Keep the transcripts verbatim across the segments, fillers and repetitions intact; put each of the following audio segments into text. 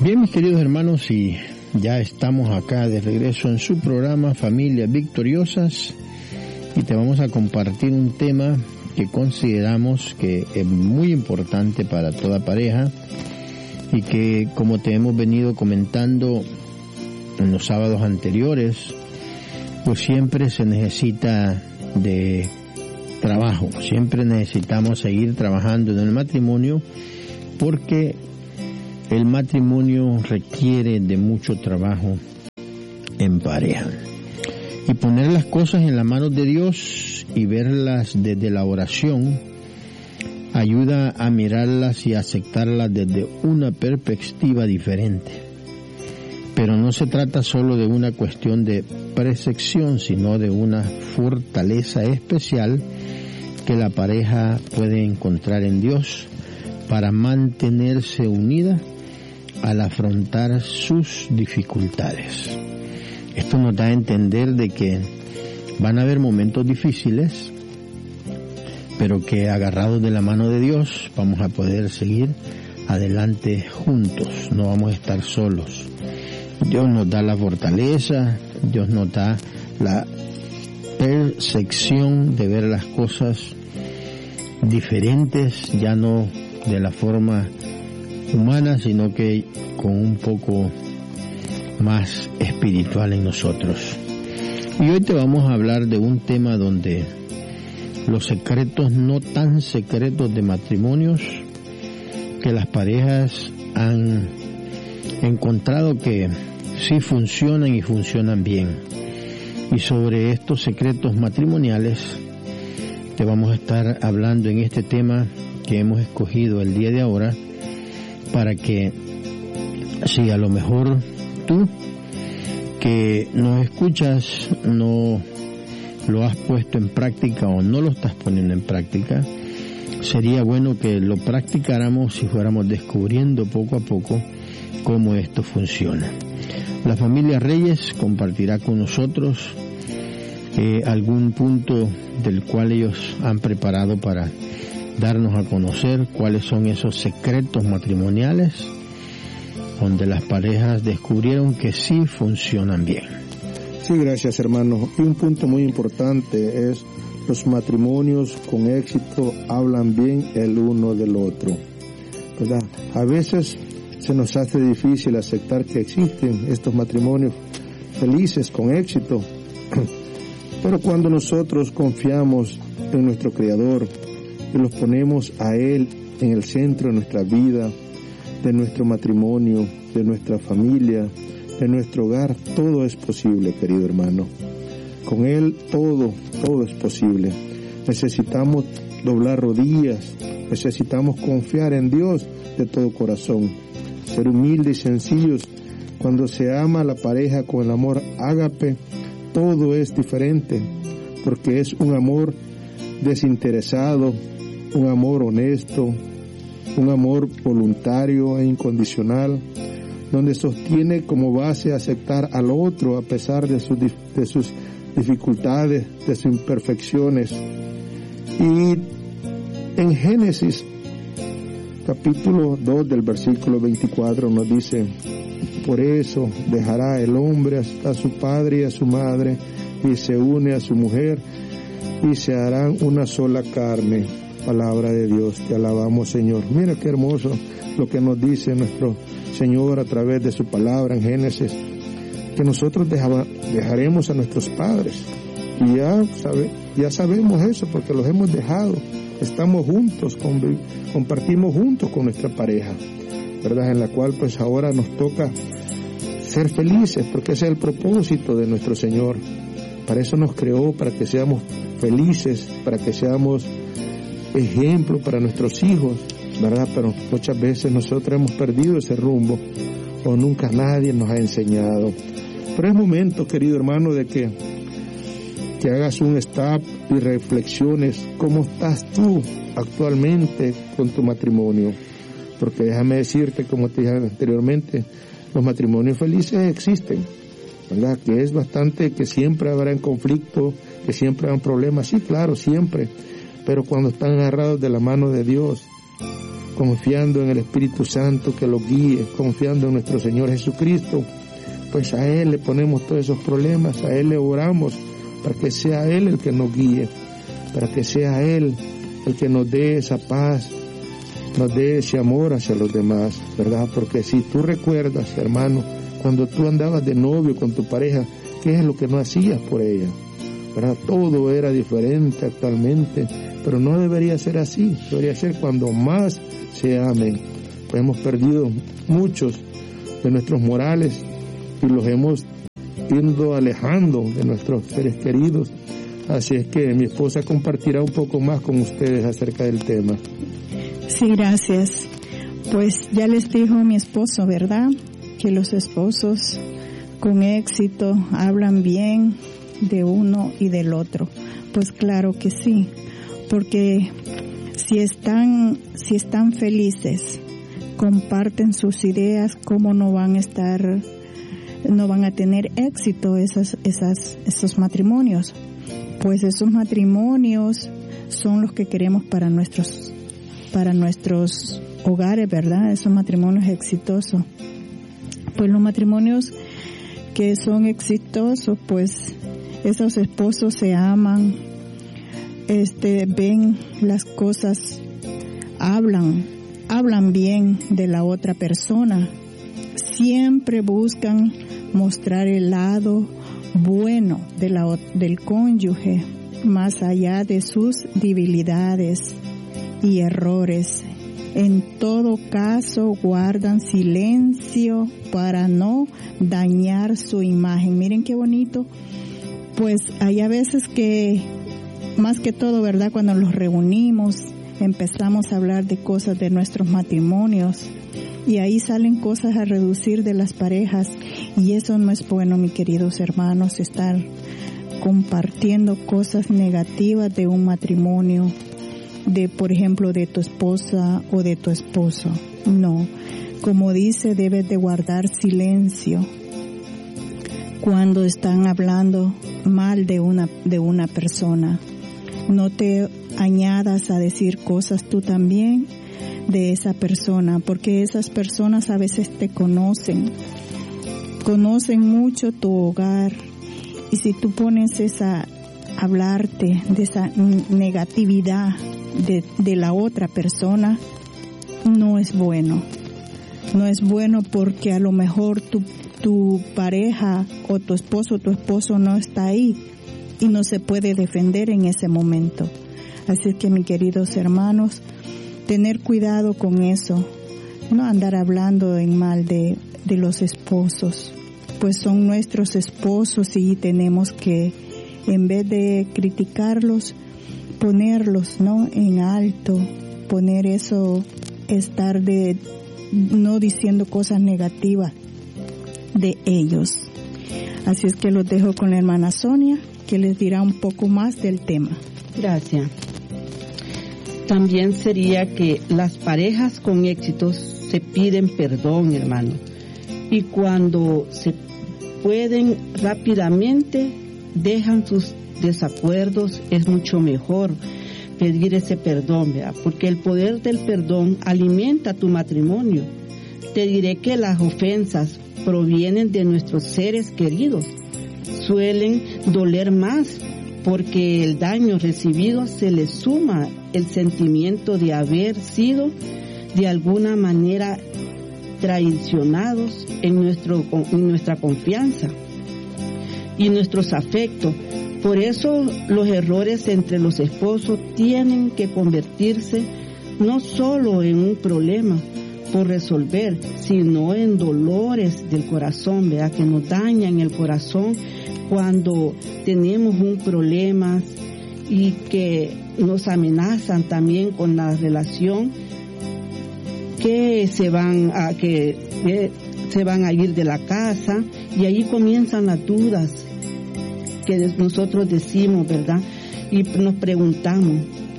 Bien, mis queridos hermanos, y ya estamos acá de regreso en su programa Familias Victoriosas, y te vamos a compartir un tema que consideramos que es muy importante para toda pareja y que, como te hemos venido comentando en los sábados anteriores, pues siempre se necesita de trabajo, siempre necesitamos seguir trabajando en el matrimonio, porque el matrimonio requiere de mucho trabajo en pareja. Y poner las cosas en las manos de Dios y verlas desde la oración ayuda a mirarlas y aceptarlas desde una perspectiva diferente. Pero no se trata solo de una cuestión de percepción, sino de una fortaleza especial que la pareja puede encontrar en Dios para mantenerse unida al afrontar sus dificultades. Esto nos da a entender de que van a haber momentos difíciles, pero que agarrados de la mano de Dios vamos a poder seguir adelante juntos, no vamos a estar solos. Dios nos da la fortaleza, Dios nos da la percepción de ver las cosas diferentes, ya no de la forma humana, sino que con un poco más espiritual en nosotros. Y hoy te vamos a hablar de un tema donde los secretos no tan secretos de matrimonios que las parejas han encontrado que sí funcionan y funcionan bien. Y sobre estos secretos matrimoniales te vamos a estar hablando en este tema que hemos escogido el día de ahora, para que si a lo mejor tú que nos escuchas no lo has puesto en práctica o no lo estás poniendo en práctica, sería bueno que lo practicáramos y fuéramos descubriendo poco a poco cómo esto funciona. La familia Reyes compartirá con nosotros eh, algún punto del cual ellos han preparado para darnos a conocer cuáles son esos secretos matrimoniales donde las parejas descubrieron que sí funcionan bien. Sí, gracias, hermano. Y un punto muy importante es: los matrimonios con éxito hablan bien el uno del otro, ¿verdad? A veces se nos hace difícil aceptar que existen estos matrimonios felices con éxito, pero cuando nosotros confiamos en nuestro Creador y los ponemos a Él en el centro de nuestra vida, de nuestro matrimonio, de nuestra familia, de nuestro hogar, todo es posible, querido hermano. Con Él todo, todo es posible. Necesitamos doblar rodillas, necesitamos confiar en Dios de todo corazón, ser humildes y sencillos. Cuando se ama a la pareja con el amor ágape, todo es diferente, porque es un amor desinteresado, un amor honesto, un amor voluntario e incondicional, donde sostiene como base aceptar al otro a pesar de sus, de sus dificultades, de sus imperfecciones. Y en Génesis capítulo dos del versículo veinticuatro nos dice: por eso dejará el hombre a su padre y a su madre y se une a su mujer y se harán una sola carne. Palabra de Dios, te alabamos, Señor. Mira qué hermoso lo que nos dice nuestro Señor a través de su palabra en Génesis, que nosotros dejaba, dejaremos a nuestros padres, y ya, sabe, ya sabemos eso porque los hemos dejado. Estamos juntos, con, compartimos juntos con nuestra pareja, ¿verdad? En la cual pues ahora nos toca ser felices, porque ese es el propósito de nuestro Señor. Para eso nos creó, para que seamos felices, para que seamos ejemplo para nuestros hijos, ¿verdad? Pero muchas veces nosotros hemos perdido ese rumbo, o nunca nadie nos ha enseñado. Pero es momento, querido hermano, de que, que hagas un stop y reflexiones cómo estás tú actualmente con tu matrimonio. Porque déjame decirte, como te dije anteriormente, los matrimonios felices existen, ¿verdad? Que es bastante, que siempre habrá conflicto, que siempre habrá problemas, sí, claro, siempre. Pero cuando están agarrados de la mano de Dios, confiando en el Espíritu Santo que lo guíe, confiando en nuestro Señor Jesucristo, pues a Él le ponemos todos esos problemas, a Él le oramos para que sea Él el que nos guíe, para que sea Él el que nos dé esa paz, nos dé ese amor hacia los demás, ¿verdad? Porque si tú recuerdas, hermano, cuando tú andabas de novio con tu pareja, ¿qué es lo que no hacías por ella? ¿Verdad? Todo era diferente actualmente, pero no debería ser así, debería ser cuando más se amen. Pues hemos perdido muchos de nuestros morales y los hemos ido alejando de nuestros seres queridos. Así es que mi esposa compartirá un poco más con ustedes acerca del tema. Sí, gracias. Pues ya les dijo mi esposo, ¿verdad? Que los esposos con éxito hablan bien de uno y del otro. Pues claro que sí, porque si están, si están felices, comparten sus ideas, ¿cómo no van a estar, no van a tener éxito esas, esas, esos matrimonios? Pues esos matrimonios son los que queremos para nuestros, para nuestros hogares, ¿verdad? Esos matrimonios exitosos. Pues los matrimonios que son exitosos, pues esos esposos se aman, este, ven las cosas, hablan, hablan bien de la otra persona, siempre buscan mostrar el lado bueno de la, del cónyuge, más allá de sus debilidades y errores. En todo caso, guardan silencio para no dañar su imagen. Miren qué bonito. Pues hay a veces que, más que todo, ¿verdad? Cuando los reunimos, empezamos a hablar de cosas de nuestros matrimonios y ahí salen cosas a reducir de las parejas y eso no es bueno, mis queridos hermanos, estar compartiendo cosas negativas de un matrimonio, de, por ejemplo, de tu esposa o de tu esposo. No, como dice, debes de guardar silencio cuando están hablando mal de una, de una persona. No te añadas a decir cosas tú también de esa persona, porque esas personas a veces te conocen, conocen mucho tu hogar, y si tú pones esa, hablarte de esa negatividad de, de la otra persona, no es bueno. No es bueno porque a lo mejor tu, tu pareja o tu esposo o tu esposo no está ahí y no se puede defender en ese momento. Así es que, mis queridos hermanos, tener cuidado con eso, no andar hablando en mal de, de los esposos, pues son nuestros esposos y tenemos que, en vez de criticarlos, ponerlos, ¿no?, en alto, poner eso, estar de, no diciendo cosas negativas de ellos. Así es que los dejo con la hermana Sonia, que les dirá un poco más del tema. Gracias. También sería que las parejas con éxitos se piden perdón, hermano. Y cuando se pueden rápidamente, dejan sus desacuerdos, es mucho mejor pedir ese perdón, ¿verdad? Porque el poder del perdón alimenta tu matrimonio. Te diré que las ofensas provienen de nuestros seres queridos. Suelen doler más porque el daño recibido se le suma el sentimiento de haber sido de alguna manera traicionados en, nuestro, en nuestra confianza y nuestros afectos. Por eso los errores entre los esposos tienen que convertirse no solo en un problema por resolver, sino en dolores del corazón, ¿verdad?, que nos dañan el corazón cuando tenemos un problema y que nos amenazan también con la relación, que se van a que eh, se van a ir de la casa, y ahí comienzan las dudas que nosotros decimos, ¿verdad? Y nos preguntamos.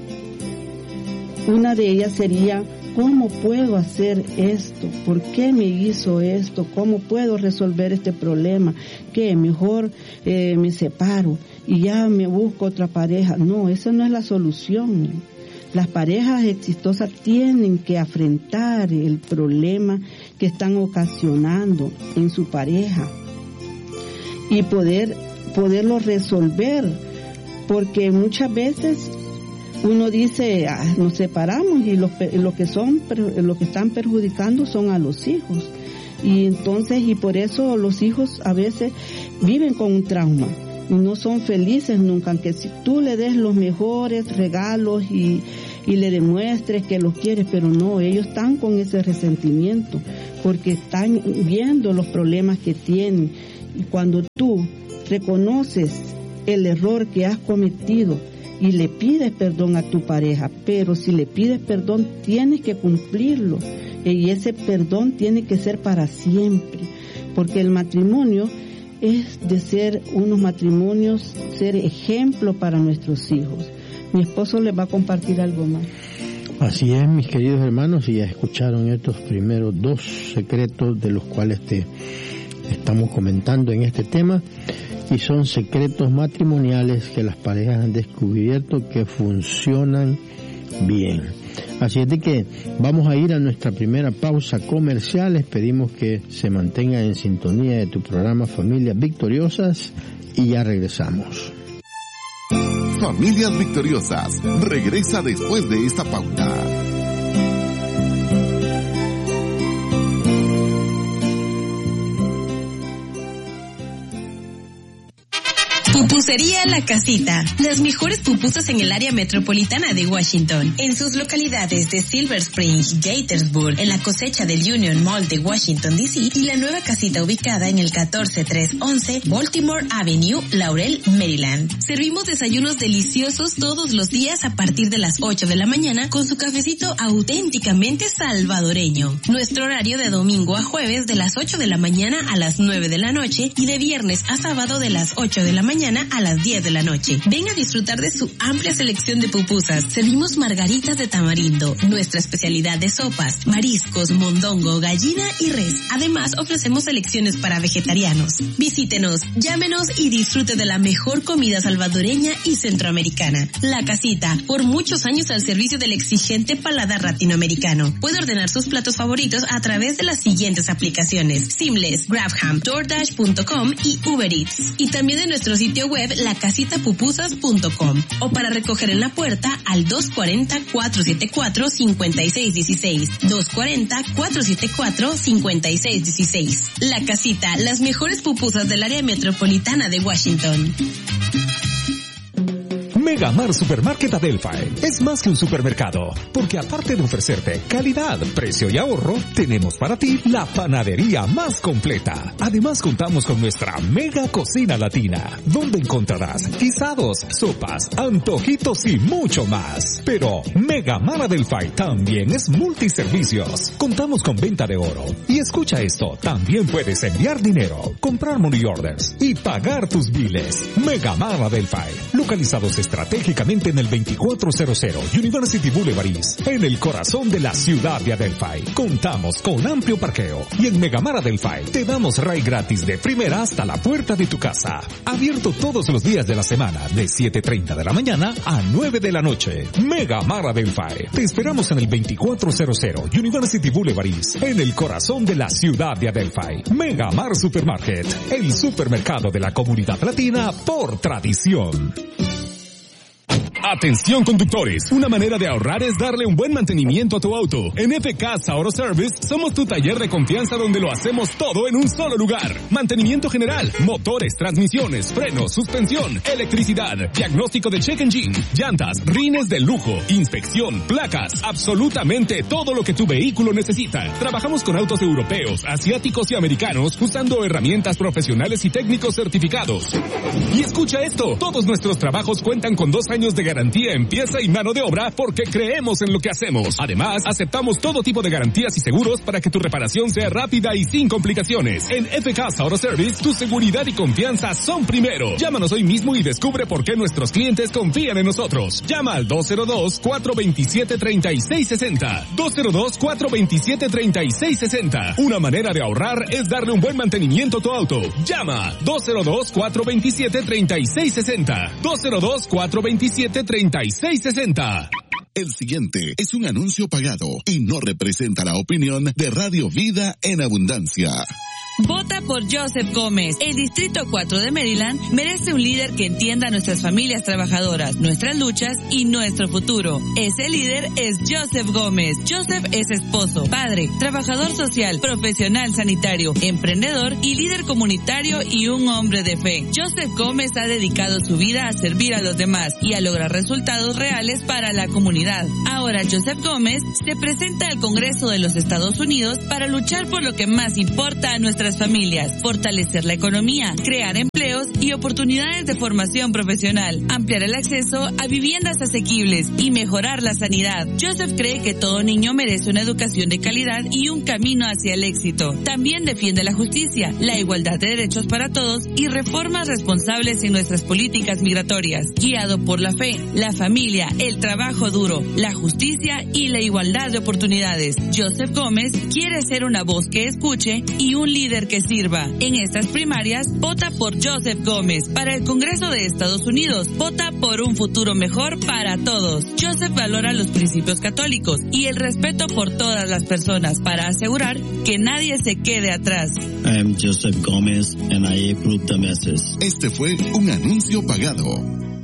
Una de ellas sería: ¿cómo puedo hacer esto? ¿Por qué me hizo esto? ¿Cómo puedo resolver este problema? ¿Qué? Mejor eh, me separo y ya me busco otra pareja. No, esa no es la solución. Las parejas exitosas tienen que afrontar el problema que están ocasionando en su pareja y poder poderlo resolver, porque muchas veces uno dice, ah, nos separamos y lo, lo que son, lo que están perjudicando son a los hijos. Y entonces, y por eso los hijos a veces viven con un trauma y no son felices nunca, aunque si tú le des los mejores regalos y, y le demuestres que los quieres, pero no, ellos están con ese resentimiento porque están viendo los problemas que tienen. Y cuando tú reconoces el error que has cometido y le pides perdón a tu pareja, pero si le pides perdón tienes que cumplirlo, y ese perdón tiene que ser para siempre, porque el matrimonio es de ser unos matrimonios, ser ejemplo para nuestros hijos. Mi esposo les va a compartir algo más. Así es, mis queridos hermanos, y ya escucharon estos primeros dos secretos de los cuales te estamos comentando en este tema, y son secretos matrimoniales que las parejas han descubierto que funcionan bien. Así es de que vamos a ir a nuestra primera pausa comercial. Les pedimos que se mantengan en sintonía de tu programa Familias Victoriosas y ya regresamos. Familias Victoriosas regresa después de esta pauta. Pupusería La Casita. Las mejores pupusas en el área metropolitana de Washington. En sus localidades de Silver Spring, Gaithersburg, en la cosecha del Union Mall de Washington, D C y la nueva casita ubicada en el catorce trescientos once Baltimore Avenue, Laurel, Maryland. Servimos desayunos deliciosos todos los días a partir de las ocho de la mañana con su cafecito auténticamente salvadoreño. Nuestro horario de domingo a jueves de las ocho de la mañana a las nueve de la noche y de viernes a sábado de las ocho de la mañana a las diez de la noche. Ven a disfrutar de su amplia selección de pupusas. Servimos margaritas de tamarindo, nuestra especialidad de sopas, mariscos, mondongo, gallina y res. Además, ofrecemos selecciones para vegetarianos. Visítenos, llámenos y disfrute de la mejor comida salvadoreña y centroamericana. La Casita, por muchos años al servicio del exigente paladar latinoamericano. Puede ordenar sus platos favoritos a través de las siguientes aplicaciones: Seamless, Grabham, DoorDash punto com y Uber Eats. Y también de nuestro sitio web la casita pupusas punto com, o para recoger en la puerta al dos cuatro cero, cuatro siete cuatro, cinco seis uno seis, dos cuatro cero, cuatro siete cuatro, cinco seis uno seis. La Casita, las mejores pupusas del área metropolitana de Washington. Megamar Supermarket Adelphi es más que un supermercado, porque aparte de ofrecerte calidad, precio y ahorro, tenemos para ti la panadería más completa. Además contamos con nuestra mega cocina latina, donde encontrarás guisados, sopas, antojitos y mucho más. Pero Megamar Adelphi también es multiservicios. Contamos con venta de oro. Y escucha esto, también puedes enviar dinero, comprar money orders y pagar tus biles. Megamar Adelphi, localizados estratégicamente en el veinticuatrocientos University Boulevard East, en el corazón de la ciudad de Adelphi. Contamos con amplio parqueo y en Megamar Adelphi te damos ride gratis de primera hasta la puerta de tu casa. Abierto todos los días de la semana de siete treinta de la mañana a nueve de la noche. Megamar Adelphi. Te esperamos en el veinticuatrocientos University Boulevard East, en el corazón de la ciudad de Adelphi. Megamar Supermarket, el supermercado de la comunidad latina por tradición. Atención conductores, una manera de ahorrar es darle un buen mantenimiento a tu auto. En F K Auto Service somos tu taller de confianza donde lo hacemos todo en un solo lugar. Mantenimiento general, motores, transmisiones, frenos, suspensión, electricidad, diagnóstico de check engine, llantas, rines de lujo, inspección, placas, absolutamente todo lo que tu vehículo necesita. Trabajamos con autos europeos, asiáticos y americanos usando herramientas profesionales y técnicos certificados. Y escucha esto, todos nuestros trabajos cuentan con dos años de garantía garantía en pieza y mano de obra porque creemos en lo que hacemos. Además, aceptamos todo tipo de garantías y seguros para que tu reparación sea rápida y sin complicaciones. En F K Auto Service, tu seguridad y confianza son primero. Llámanos hoy mismo y descubre por qué nuestros clientes confían en nosotros. Llama al dos cero dos, cuatro dos siete, tres seis seis cero. dos cero dos, cuatro dos siete, tres seis seis cero. Una manera de ahorrar es darle un buen mantenimiento a tu auto. Llama dos cero dos, cuatro dos siete, tres seis seis cero. dos cero dos, cuatro dos siete, tres seis seis cero. El siguiente es un anuncio pagado y no representa la opinión de Radio Vida en Abundancia. Vota por Joseph Gómez. El Distrito cuatro de Maryland merece un líder que entienda nuestras familias trabajadoras, nuestras luchas y nuestro futuro. Ese líder es Joseph Gómez. Joseph es esposo, padre, trabajador social, profesional sanitario, emprendedor y líder comunitario y un hombre de fe. Joseph Gómez ha dedicado su vida a servir a los demás y a lograr resultados reales para la comunidad. Ahora Joseph Gómez se presenta al Congreso de los Estados Unidos para luchar por lo que más importa a nuestra familias, fortalecer la economía, crear empleos y oportunidades de formación profesional, ampliar el acceso a viviendas asequibles y mejorar la sanidad. Joseph cree que todo niño merece una educación de calidad y un camino hacia el éxito. También defiende la justicia, la igualdad de derechos para todos y reformas responsables en nuestras políticas migratorias. Guiado por la fe, la familia, el trabajo duro, la justicia y la igualdad de oportunidades, Joseph Gómez quiere ser una voz que escuche y un líder que sirva. En estas primarias, vota por Joseph Gómez. Para el Congreso de Estados Unidos, vota por un futuro mejor para todos. Joseph valora los principios católicos y el respeto por todas las personas para asegurar que nadie se quede atrás. I am Joseph Gómez and I approve the message. Este fue un anuncio pagado.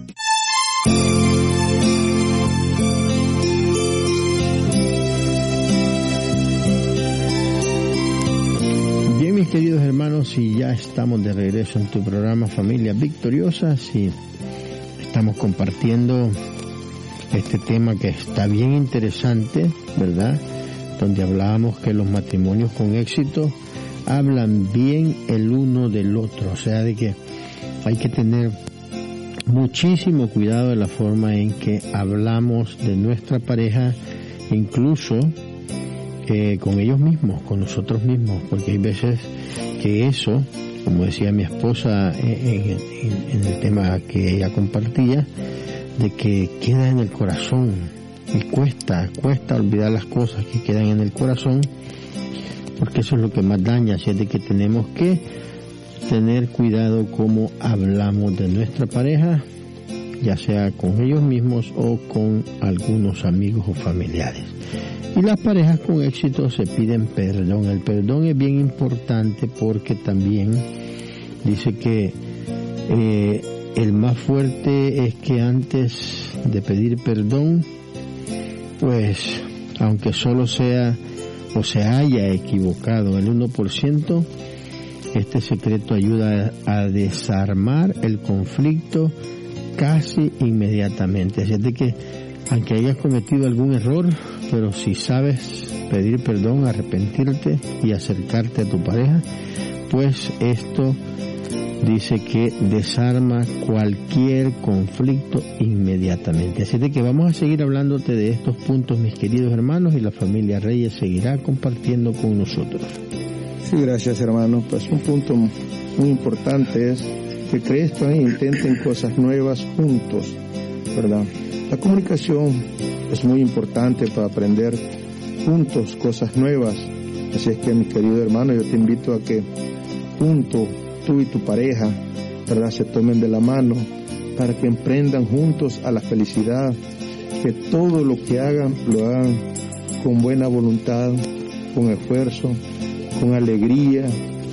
Mis queridos hermanos, y ya estamos de regreso en tu programa Familias Victoriosas y estamos compartiendo este tema que está bien interesante, ¿verdad? Donde hablábamos que los matrimonios con éxito hablan bien el uno del otro, o sea, de que hay que tener muchísimo cuidado de la forma en que hablamos de nuestra pareja, incluso Eh, con ellos mismos, con nosotros mismos, porque hay veces que eso, como decía mi esposa en, en, en el tema que ella compartía, de que queda en el corazón y cuesta, cuesta olvidar las cosas que quedan en el corazón, porque eso es lo que más daña. Así es de que tenemos que tener cuidado cómo hablamos de nuestra pareja, ya sea con ellos mismos o con algunos amigos o familiares. Y las parejas con éxito se piden perdón. El perdón es bien importante porque también dice que eh, el más fuerte es que antes de pedir perdón, pues aunque solo sea o se haya equivocado el uno por ciento, este secreto ayuda a desarmar el conflicto casi inmediatamente. Así es de que aunque hayas cometido algún error, pero si sabes pedir perdón, arrepentirte y acercarte a tu pareja, pues esto dice que desarma cualquier conflicto inmediatamente. Así de que vamos a seguir hablándote de estos puntos, mis queridos hermanos, y la familia Reyes seguirá compartiendo con nosotros. Sí, gracias, hermano. Pues un punto muy importante es que crezcan e intenten cosas nuevas juntos, ¿verdad? La comunicación es muy importante para aprender juntos cosas nuevas. Así es que, mi querido hermano, yo te invito a que juntos, tú y tu pareja, ¿verdad?, se tomen de la mano para que emprendan juntos a la felicidad, que todo lo que hagan, lo hagan con buena voluntad, con esfuerzo, con alegría,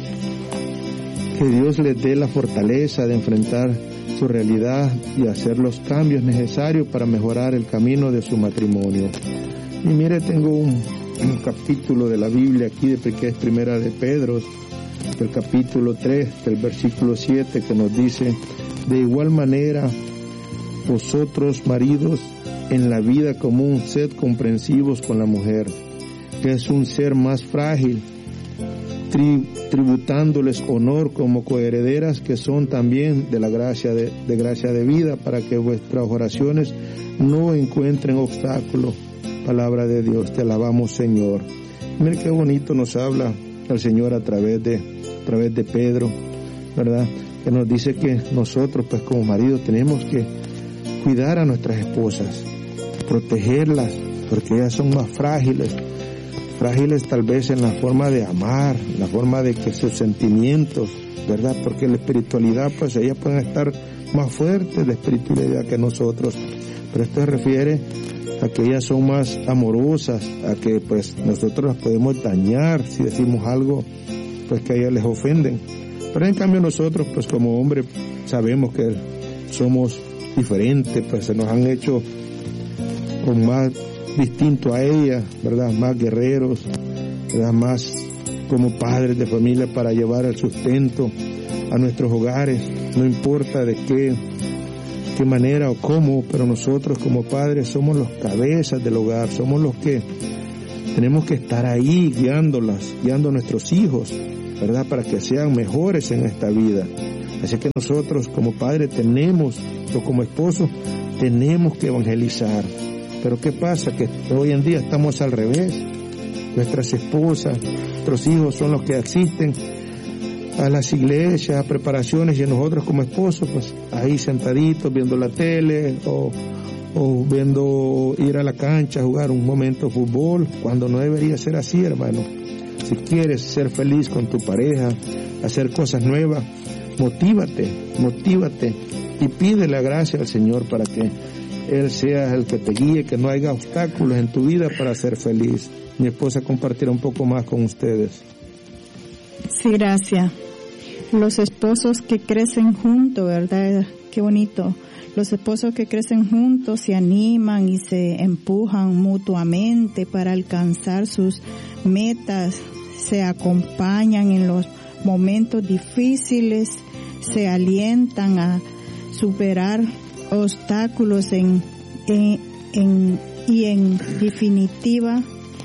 que Dios les dé la fortaleza de enfrentar su realidad y hacer los cambios necesarios para mejorar el camino de su matrimonio. Y mire, tengo un, un capítulo de la Biblia aquí, de que es Primera de Pedro, del capítulo tres, del versículo siete, que nos dice: de igual manera, vosotros maridos, en la vida común, sed comprensivos con la mujer, que es un ser más frágil, tri, tributándoles honor como coherederas que son también de la gracia de, de gracia de vida, para que vuestras oraciones no encuentren obstáculos. Palabra de Dios, te alabamos, Señor. Mira qué bonito nos habla el Señor a través de a través de Pedro, ¿verdad? Que nos dice que nosotros, pues como maridos, tenemos que cuidar a nuestras esposas, protegerlas, porque ellas son más frágiles, frágiles tal vez en la forma de amar, la forma de que sus sentimientos, ¿verdad? Porque la espiritualidad, pues ellas pueden estar más fuertes de espiritualidad que nosotros, pero esto se refiere a que ellas son más amorosas, a que pues nosotros las podemos dañar si decimos algo pues que a ellas les ofenden. Pero en cambio nosotros pues como hombres sabemos que somos diferentes, pues se nos han hecho con más distinto a ellas, ¿verdad? Más guerreros, ¿verdad? Más como padres de familia para llevar el sustento a nuestros hogares, no importa de qué, qué manera o cómo, pero nosotros como padres somos los cabezas del hogar, somos los que tenemos que estar ahí guiándolas, guiando a nuestros hijos, ¿verdad? Para que sean mejores en esta vida. Así que nosotros como padres tenemos, o como esposos, tenemos que evangelizar. Pero ¿qué pasa? Que hoy en día estamos al revés. Nuestras esposas, nuestros hijos son los que asisten a las iglesias, a preparaciones, y nosotros como esposos, pues ahí sentaditos viendo la tele o, o viendo ir a la cancha a jugar un momento de fútbol, cuando no debería ser así, hermano. Si quieres ser feliz con tu pareja, hacer cosas nuevas, motívate, motívate y pide la gracia al Señor para que Él sea el que te guíe, que no haya obstáculos en tu vida para ser feliz. Mi esposa compartirá un poco más con ustedes. Sí, gracias. Los esposos que crecen juntos, ¿verdad? Qué bonito. Los esposos que crecen juntos se animan y se empujan mutuamente para alcanzar sus metas, se acompañan en los momentos difíciles, se alientan a superar obstáculos en, en, en, y en definitiva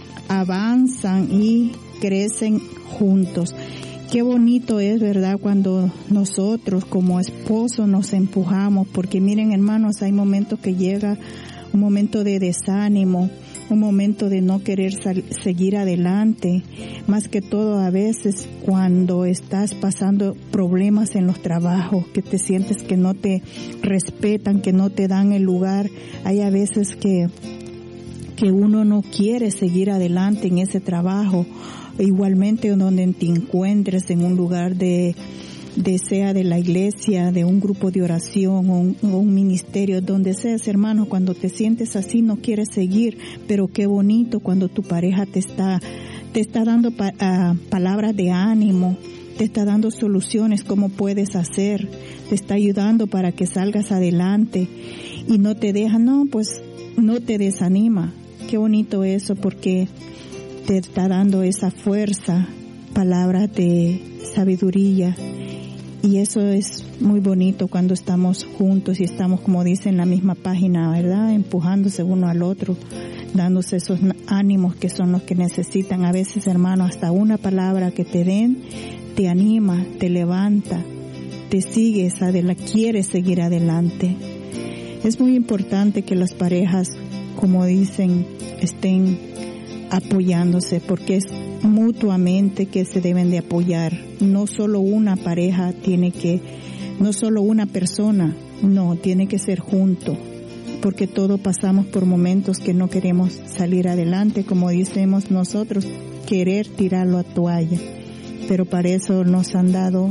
avanzan y crecen juntos. Qué bonito es, ¿verdad?, cuando nosotros como esposos nos empujamos, porque miren, hermanos, hay momentos que llega un momento de desánimo, un momento de no querer sal- seguir adelante, más que todo a veces cuando estás pasando problemas en los trabajos, que te sientes que no te respetan, que no te dan el lugar. Hay a veces que que uno no quiere seguir adelante en ese trabajo. Igualmente donde te encuentres en un lugar de, de sea de la iglesia, de un grupo de oración o un, o un ministerio, donde seas, hermano, cuando te sientes así no quieres seguir, pero qué bonito cuando tu pareja te está, te está dando pa, uh, palabras de ánimo, te está dando soluciones, cómo puedes hacer, te está ayudando para que salgas adelante y no te deja, no, pues no te desanima. Qué bonito eso, porque te está dando esa fuerza, palabras de sabiduría, y eso es muy bonito cuando estamos juntos y estamos, como dice, en la misma página, ¿verdad?, empujándose uno al otro, dándose esos ánimos que son los que necesitan. A veces, hermano, hasta una palabra que te den te anima, te levanta, te sigues adelante, quieres seguir adelante. Es muy importante que las parejas, como dicen, estén apoyándose, porque es mutuamente que se deben de apoyar. No solo una pareja tiene que, no solo una persona, no, tiene que ser junto, porque todos pasamos por momentos que no queremos salir adelante, como decimos nosotros, querer tirar la toalla, pero para eso nos han dado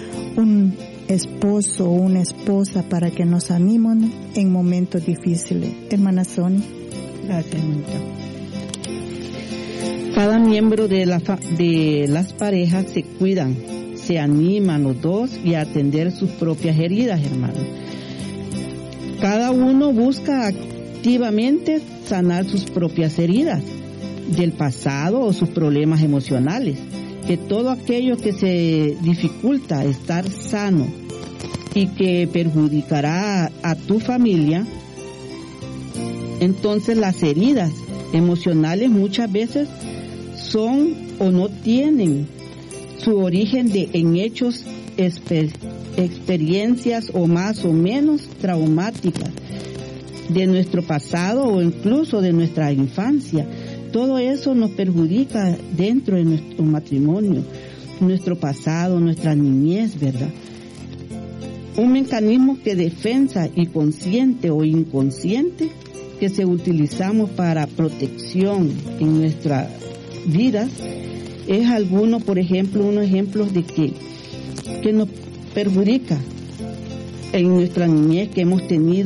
un esposo o una esposa para que nos animen en momentos difíciles. Hermana Sonia. Gracias, hermanita. Cada miembro de, la fa- de las parejas se cuidan, se animan los dos y a atender sus propias heridas, hermano. Cada uno busca activamente sanar sus propias heridas del pasado o sus problemas emocionales, que todo aquello que se dificulta estar sano y que perjudicará a, a tu familia, entonces las heridas emocionales muchas veces son o no tienen su origen de en hechos, exper, experiencias o más o menos traumáticas de nuestro pasado o incluso de nuestra infancia. Todo eso nos perjudica dentro de nuestro matrimonio, nuestro pasado, nuestra niñez, ¿verdad? Un mecanismo de defensa y consciente o inconsciente que se utilizamos para protección en nuestras vidas es alguno, por ejemplo, unos ejemplos de que, que nos perjudica en nuestra niñez, que hemos tenido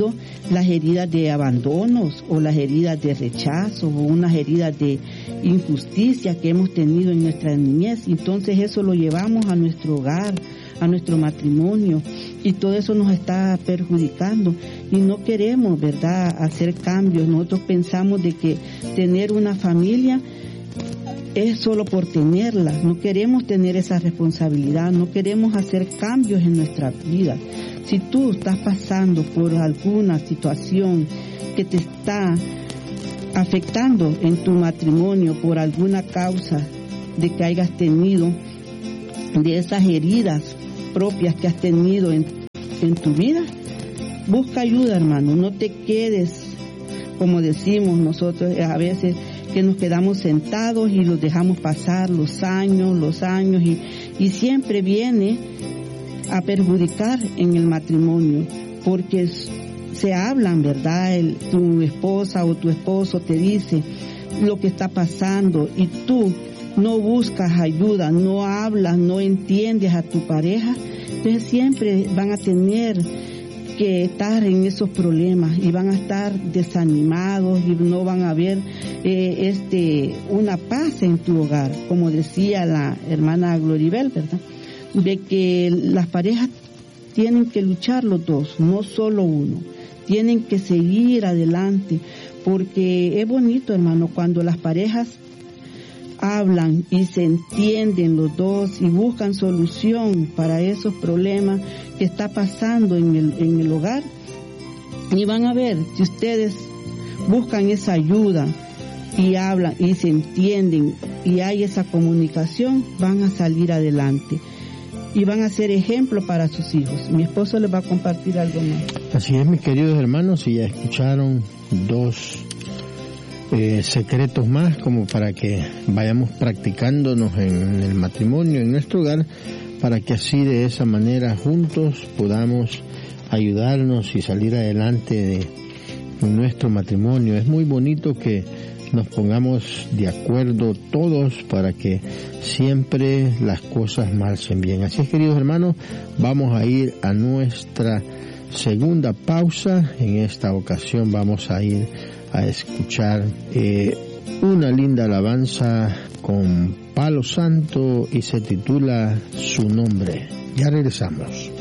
las heridas de abandonos o las heridas de rechazo o unas heridas de injusticia que hemos tenido en nuestra niñez. Entonces eso lo llevamos a nuestro hogar, a nuestro matrimonio, y todo eso nos está perjudicando y no queremos, ¿verdad?, hacer cambios. Nosotros pensamos de que tener una familia es solo por tenerla, no queremos tener esa responsabilidad, no queremos hacer cambios en nuestra vida. Si tú estás pasando por alguna situación que te está afectando en tu matrimonio por alguna causa de que hayas tenido, de esas heridas propias que has tenido en, en tu vida, busca ayuda, hermano. No te quedes, como decimos nosotros a veces, que nos quedamos sentados y los dejamos pasar los años, los años, y, y siempre viene a perjudicar en el matrimonio, porque se hablan, ¿verdad? El, tu esposa o tu esposo te dice lo que está pasando y tú no buscas ayuda, no hablas, no entiendes a tu pareja, entonces siempre van a tener que estar en esos problemas y van a estar desanimados y no van a ver eh, este una paz en tu hogar, como decía la hermana Gloribel, ¿verdad?, de que las parejas tienen que luchar los dos, no solo uno, tienen que seguir adelante, porque es bonito, hermano, cuando las parejas hablan y se entienden los dos y buscan solución para esos problemas que está pasando en el, en el hogar. Y van a ver, si ustedes buscan esa ayuda y hablan y se entienden y hay esa comunicación, van a salir adelante y van a ser ejemplo para sus hijos. Mi esposo les va a compartir algo más. Así es, mis queridos hermanos, y ya escucharon dos Eh, secretos más como para que vayamos practicándonos en el matrimonio, en nuestro hogar, para que así de esa manera juntos podamos ayudarnos y salir adelante de nuestro matrimonio. Es muy bonito que nos pongamos de acuerdo todos para que siempre las cosas marchen bien. Así es, queridos hermanos, vamos a ir a nuestra segunda pausa. En esta ocasión vamos a ir a escuchar eh, una linda alabanza con Palo Santo y se titula Su Nombre. Ya regresamos.